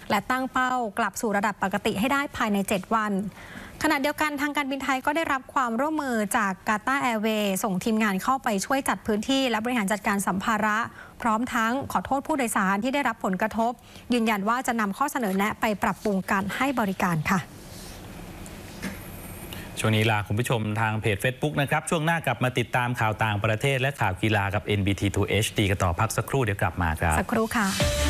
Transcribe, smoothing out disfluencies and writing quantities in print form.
และตั้งเป้ากลับสู่ระดับปกติให้ได้ภายใน 7 วันขณะเดียวกันทางการบินไทยก็ได้รับความร่วมมือจากกาตาร์แอร์เวย์ส่งทีมงานเข้าไปช่วยจัดพื้นที่และบริหารจัดการสัมภาระพร้อมทั้งขอโทษผู้โดยสารที่ได้รับผลกระทบยืนยันว่าจะนำข้อเสนอแนะไปปรับปรุงการให้บริการค่ะช่วงนี้ลาคุณผู้ชมทางเพจ Facebook นะครับช่วงหน้ากลับมาติดตามข่าวต่างประเทศและข่าวกีฬากับ NBT2 HD กันต่อพักสักครู่เดี๋ยวกลับมาครับสักครู่ค่ะ